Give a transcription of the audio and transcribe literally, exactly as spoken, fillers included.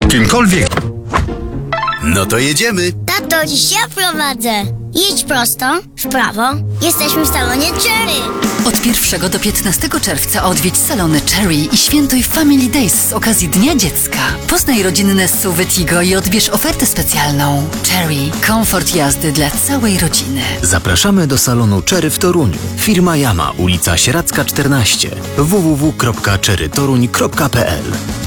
Kimkolwiek. No to jedziemy. Tato, dziś ja prowadzę. Jedź prosto, w prawo. Jesteśmy w salonie Cherry. Od pierwszego do piętnastego czerwca odwiedź salony Cherry i świętuj Family Days z okazji Dnia Dziecka. Poznaj rodzinne S U V Tigo i odbierz ofertę specjalną. Cherry. Komfort jazdy dla całej rodziny. Zapraszamy do salonu Cherry w Toruniu. Firma Yama, ulica Sieradzka czternaście. w w w kropka cherry toruń kropka p l